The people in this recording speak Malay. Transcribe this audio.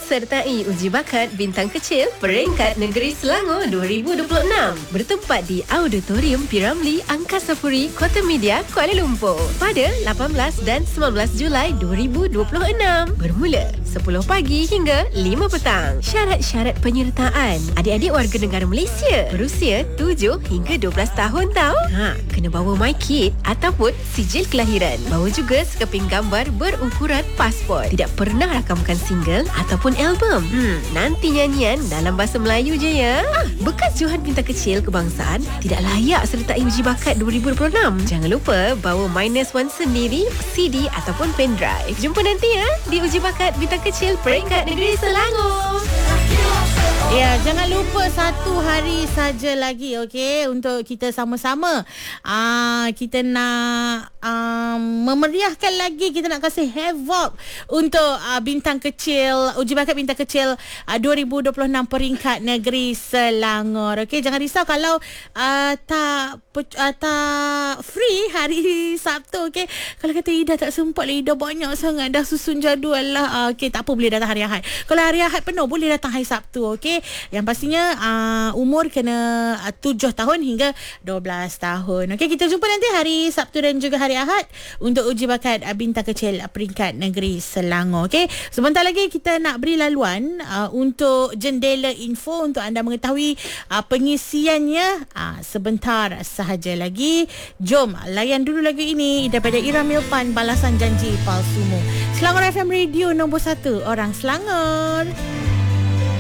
sertai uji bakat bintang kecil peringkat negeri Selangor 2026 bertempat di Auditorium Piramli Angkasa Puri, Kota Media, Kuala Lumpur pada 18 dan 19 Julai 2026 bermula 10 pagi hingga 5 petang. Syarat-syarat penyertaan: adik-adik warga negara Malaysia berusia 7 hingga 12 tahun tau. Kena bawa MyKid ataupun sijil kelahiran. Bawa juga sekeping gambar berukuran pasport. Tidak pernah rakamkan single ataupun album. Nanti nyanyian dalam bahasa Melayu je ya. Bekas Johan Bintang Kecil Kebangsaan tidak layak sertai uji bakat 2026. Jangan lupa bawa -1 sendiri, CD ataupun pendrive. Jumpa nanti ya di uji bakat Bintang Kecil peringkat negeri Selangor. Ya, jangan lupa satu hari saja lagi, okey, untuk kita sama-sama kita nak memeriahkan lagi, kita nak kasih havoc untuk bintang kecil, uji bakat bintang kecil 2026 peringkat negeri Selangor. Okey, jangan risau kalau tak free hari Sabtu, okey. Kalau kata Ida tak sempat lah, Ida banyak sangat dah susun jadual lah. Okey, tak apa, boleh datang hari Ahad. Kalau hari Ahad penuh, boleh datang hari Sabtu, okey. Yang pastinya umur kena 7 tahun hingga 12 tahun. Okey, kita jumpa nanti hari Sabtu dan juga hari Ahad untuk uji bakat bintang kecil peringkat negeri Selangor. Okey, sebentar lagi kita nak beri laluan untuk jendela info untuk anda mengetahui pengisiannya sebentar sahaja lagi. Jom layan dulu lagu ini daripada Ira Milpan, Balasan Janji Palsumu. Selangor FM Radio nombor 1 orang Selangor.